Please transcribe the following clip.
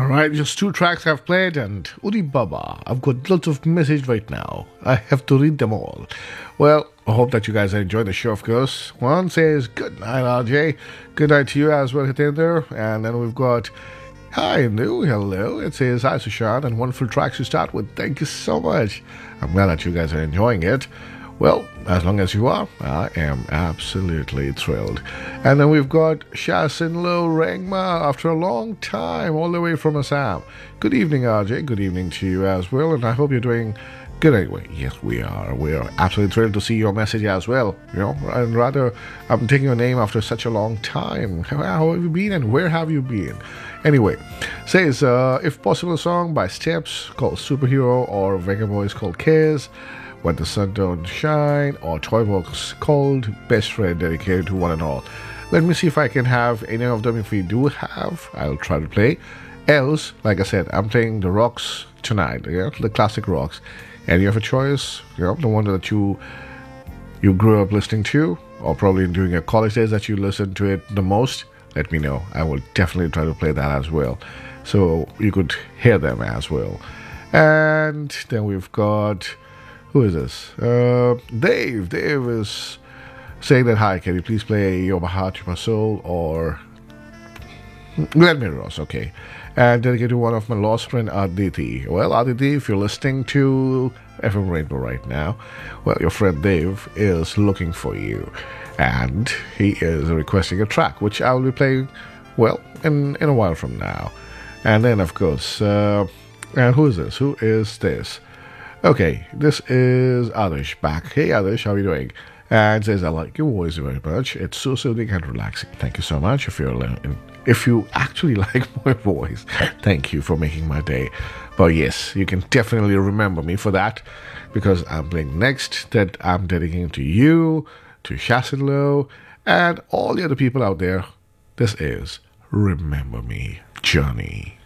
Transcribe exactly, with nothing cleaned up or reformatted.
Alright, just two tracks I've played, and Udi Baba. I've got lots of messages right now. I have to read them all. Well, I hope that you guys enjoyed the show, of course. One says, good night, R J. Good night to you as well, Hitender. And then we've got, hi, New, hello. It says, hi, Sushan, and wonderful tracks to start with. Thank you so much. I'm glad that you guys are enjoying it. Well, as long as you are, I am absolutely thrilled. And then we've got Shasinlo Rengma after a long time, all the way from Assam. Good evening, R J. Good evening to you as well, and I hope you're doing good anyway. Yes, we are. We are absolutely thrilled to see your message as well. You know, and rather, I'm taking your name after such a long time. How, how have you been, and where have you been? Anyway, says, uh, if possible, a song by Steps called Superhero, or Vega Boys called Kiss, When the Sun Don't Shine, or Toybox called Best Friend, dedicated to one and all. Let me see if I can have any of them. If we do have, I'll try to play. Else, like I said, I'm playing the rocks tonight, yeah, the classic rocks. And you have a choice, you know, the one that you you grew up listening to, or probably during your college days that you listened to it the most, let me know. I will definitely try to play that as well, so you could hear them as well. And then we've got, who is this? Uh, Dave. Dave is saying that, hi, can you please play Your Heart, Your Soul, or Glenn Ross, okay. And dedicate to one of my lost friend, Aditi. Well, Aditi, if you're listening to F M Rainbow right now, well, your friend Dave is looking for you. And he is requesting a track, which I will be playing, well, in, in a while from now. And then, of course, uh, and who is this? Who is this? Okay, this is Adish back. Hey Adish, how are you doing? And says, I like your voice very much. It's so soothing and relaxing. Thank you so much. If you're if you actually like my voice, thank you for making my day. But yes, you can definitely remember me for that, because I'm playing next that I'm dedicating to you, to Shasinlo, and all the other people out there. This is Remember Me Journey.